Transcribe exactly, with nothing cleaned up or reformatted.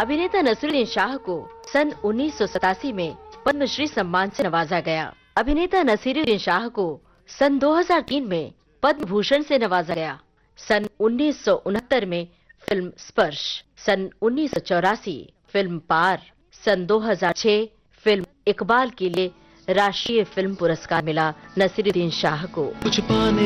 अभिनेता नसीरुद्दीन शाह को सन उन्नीस सौ सतासी में पद्मश्री सम्मान से नवाजा गया। अभिनेता नसीरुद्दीन शाह को सन दो हज़ार तीन में पद्म भूषण से नवाजा गया। सन उन्नीस सौ उनहत्तर में फिल्म स्पर्श, सन उन्नीस सौ चौरासी फिल्म पार, सन दो हज़ार छह फिल्म इकबाल के लिए राष्ट्रीय फिल्म पुरस्कार मिला नसीरुद्दीन शाह को। कुछ पाने